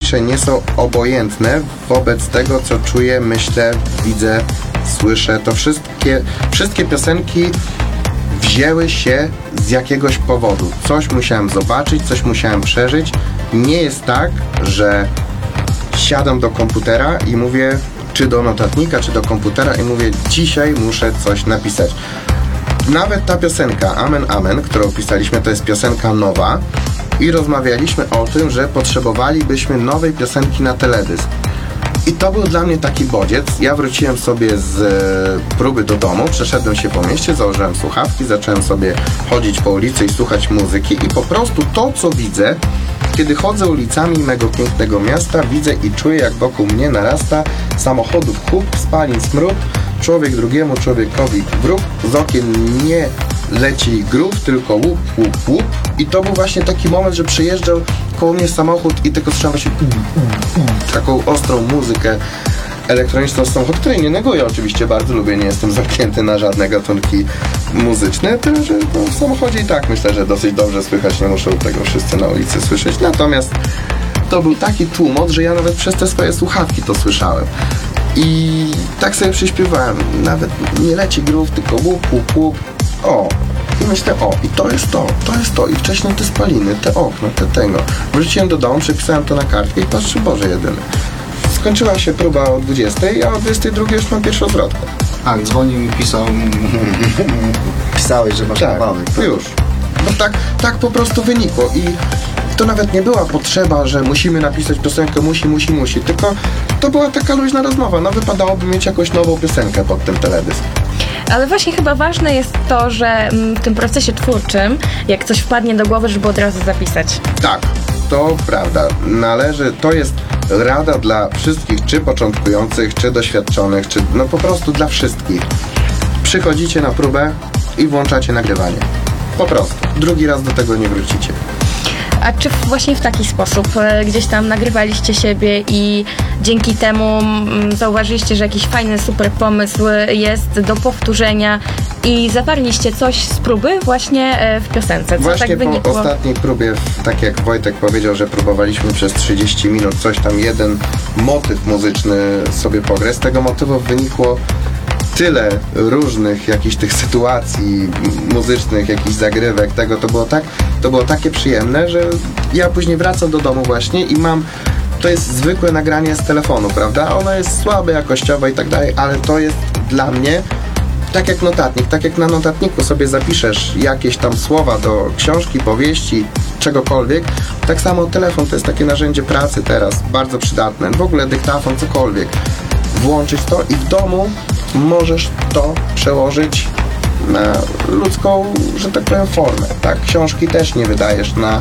najmniejsze nie są obojętne wobec tego, co czuję, myślę, widzę, słyszę. To wszystkie piosenki wzięły się z jakiegoś powodu. Coś musiałem zobaczyć, coś musiałem przeżyć. Nie jest tak, że siadam do komputera i mówię, czy do notatnika, czy do komputera i mówię, dzisiaj muszę coś napisać. Nawet ta piosenka Amen, Amen, którą pisaliśmy, to jest piosenka nowa i rozmawialiśmy o tym, że potrzebowalibyśmy nowej piosenki na teledysk. I to był dla mnie taki bodziec. Ja wróciłem sobie z próby do domu, przeszedłem się po mieście, założyłem słuchawki, zacząłem sobie chodzić po ulicy i słuchać muzyki i po prostu to, co widzę, kiedy chodzę ulicami mego pięknego miasta, widzę i czuję, jak wokół mnie narasta samochodów huk, spalin smród, człowiek drugiemu człowiekowi wróg, z okien nie leci grób, tylko łup, łup, łup. I to był właśnie taki moment, że przyjeżdżał koło mnie samochód i tylko słyszałem się taką ostrą muzykę elektroniczną z samochodu, której nie neguję oczywiście, bardzo lubię, nie jestem zamknięty na żadne gatunki muzyczne, tyle że w samochodzie i tak myślę, że dosyć dobrze słychać, nie muszą tego wszyscy na ulicy słyszeć, natomiast to był taki tłumot, że ja nawet przez te swoje słuchawki to słyszałem. I tak sobie przyśpiewałem, nawet nie leci grów, tylko łup, łup, łup, o. I myślę, o, i to jest to, i wcześniej te spaliny, te okna, tego. Wróciłem do domu, przepisałem to na kartkę i patrzę, Boże jedyny. Skończyła się próba o 20, a o 22 już mam pierwszą zwrotkę. Tak, dzwonił i pisał, pisałeś, że masz kawałek. Tak, już. No tak po prostu wynikło i to nawet nie była potrzeba, że musimy napisać piosenkę, musi, tylko to była taka luźna rozmowa, no wypadałoby mieć jakąś nową piosenkę pod tym teledysk. Ale właśnie chyba ważne jest to, że w tym procesie twórczym, jak coś wpadnie do głowy, żeby od razu zapisać. Tak, to prawda. To jest rada dla wszystkich, czy początkujących, czy doświadczonych, czy no po prostu dla wszystkich. Przychodzicie na próbę i włączacie nagrywanie. Po prostu. Drugi raz do tego nie wrócicie. A czy właśnie w taki sposób gdzieś tam nagrywaliście siebie i dzięki temu zauważyliście, że jakiś fajny, super pomysł jest do powtórzenia i zawarliście coś z próby właśnie w piosence? Co właśnie tak wynikło? Po ostatniej próbie, tak jak Wojtek powiedział, że próbowaliśmy przez 30 minut coś tam, jeden motyw muzyczny sobie pograć. Z tego motywu wynikło tyle różnych jakichś tych sytuacji muzycznych, jakichś zagrywek, to było takie przyjemne, że ja później wracam do domu właśnie i to jest zwykłe nagranie z telefonu, prawda? Ono jest słabe jakościowe i tak dalej, ale to jest dla mnie tak jak notatnik, tak jak na notatniku sobie zapiszesz jakieś tam słowa do książki, powieści, czegokolwiek, tak samo telefon to jest takie narzędzie pracy teraz, bardzo przydatne, w ogóle dyktafon, cokolwiek. Włączyć to i w domu możesz to przełożyć na ludzką, że tak powiem, formę, tak? Książki też nie wydajesz na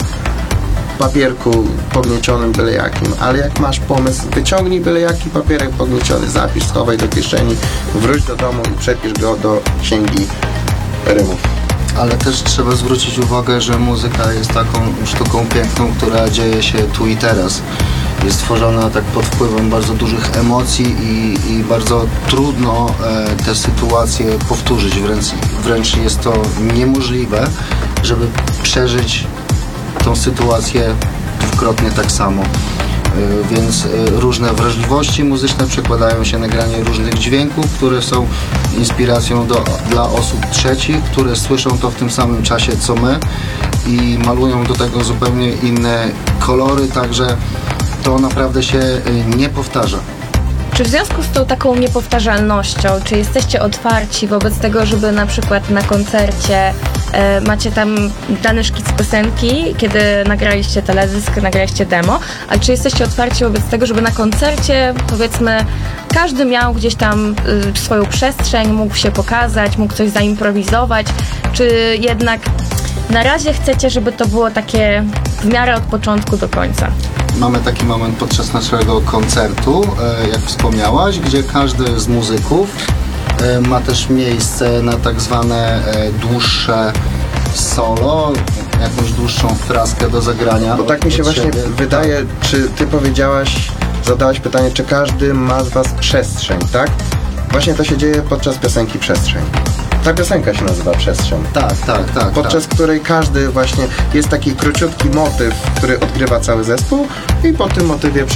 papierku pogniecionym byle jakim, ale jak masz pomysł, wyciągnij byle jaki papierek pognieciony, zapisz, schowaj do kieszeni, wróć do domu i przepisz go do księgi rymów. Ale też trzeba zwrócić uwagę, że muzyka jest taką sztuką piękną, która dzieje się tu i teraz. Jest tworzona tak pod wpływem bardzo dużych emocji i bardzo trudno te sytuacje powtórzyć. Wręcz jest to niemożliwe, żeby przeżyć tą sytuację dwukrotnie tak samo. Więc różne wrażliwości muzyczne przekładają się na granie różnych dźwięków, które są inspiracją dla osób trzecich, które słyszą to w tym samym czasie co my i malują do tego zupełnie inne kolory, także to naprawdę się nie powtarza. Czy w związku z tą taką niepowtarzalnością, czy jesteście otwarci wobec tego, żeby na przykład na koncercie macie tam dany szkic piosenki, kiedy nagraliście teledysk, nagraliście demo, a czy jesteście otwarci wobec tego, żeby na koncercie, powiedzmy, każdy miał gdzieś tam swoją przestrzeń, mógł się pokazać, mógł coś zaimprowizować, czy jednak na razie chcecie, żeby to było takie w miarę od początku do końca? Mamy taki moment podczas naszego koncertu, jak wspomniałaś, gdzie każdy z muzyków ma też miejsce na tak zwane dłuższe solo, jakąś dłuższą fraskę do zagrania. Bo tak mi się właśnie wydaje, czy ty zadałaś pytanie, czy każdy ma z was przestrzeń, tak? Właśnie to się dzieje podczas piosenki Przestrzeń. Ta piosenka się nazywa Przestrzeń. Tak. Podczas której każdy właśnie jest taki króciutki motyw, który odgrywa cały zespół i po tym motywie